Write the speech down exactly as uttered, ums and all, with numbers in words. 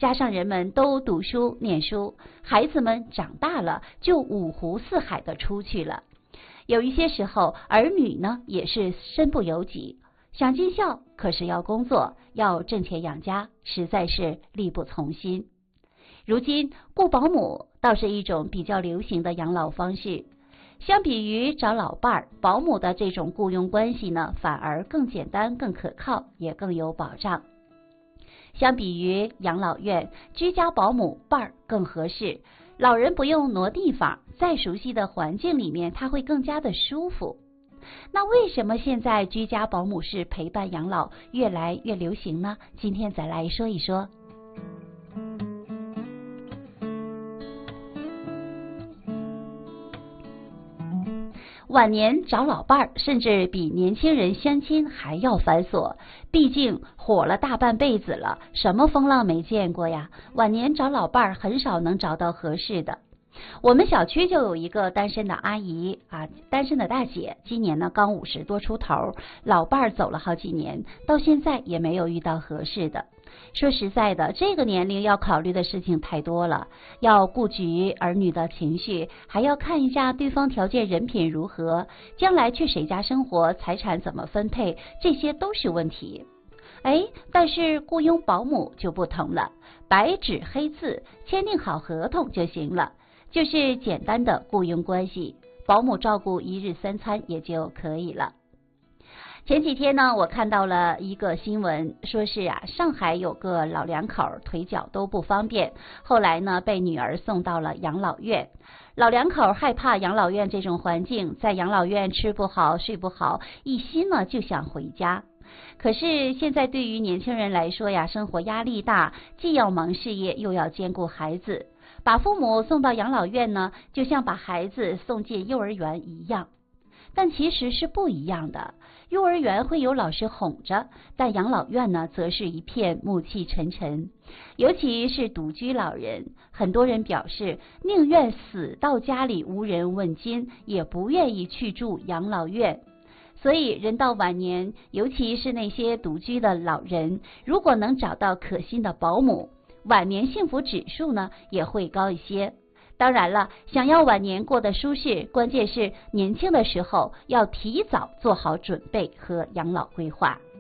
加上人们都读书念书，孩子们长大了就五湖四海的出去了。有一些时候，儿女呢也是身不由己，想尽孝，可是要工作，要挣钱养家，实在是力不从心。如今雇保姆倒是一种比较流行的养老方式，相比于找老伴儿，保姆的这种雇佣关系呢，反而更简单、更可靠，也更有保障。相比于养老院，居家保姆伴儿更合适，老人不用挪地方，在熟悉的环境里面，他会更加的舒服。那为什么现在居家保姆式陪伴养老越来越流行呢？今天再来说一说。晚年找老伴儿，甚至比年轻人相亲还要繁琐，毕竟火了大半辈子了，什么风浪没见过呀？晚年找老伴儿很少能找到合适的。我们小区就有一个单身的阿姨啊，单身的大姐，今年呢刚五十多出头，老伴儿走了好几年，到现在也没有遇到合适的。说实在的，这个年龄要考虑的事情太多了，要顾及儿女的情绪，还要看一下对方条件人品如何，将来去谁家生活，财产怎么分配，这些都是问题。哎，但是雇佣保姆就不同了，白纸黑字签订好合同就行了，就是简单的雇佣关系，保姆照顾一日三餐也就可以了。前几天呢，我看到了一个新闻，说是啊，上海有个老两口腿脚都不方便，后来呢被女儿送到了养老院。老两口害怕养老院这种环境，在养老院吃不好睡不好，一心呢就想回家。可是现在对于年轻人来说呀，生活压力大，既要忙事业，又要兼顾孩子，把父母送到养老院呢，就像把孩子送进幼儿园一样。但其实是不一样的，幼儿园会有老师哄着，但养老院呢，则是一片暮气沉沉。尤其是独居老人，很多人表示宁愿死到家里无人问津，也不愿意去住养老院。所以人到晚年，尤其是那些独居的老人，如果能找到可信的保姆，晚年幸福指数呢也会高一些。当然了，想要晚年过得舒适，关键是年轻的时候要提早做好准备和养老规划。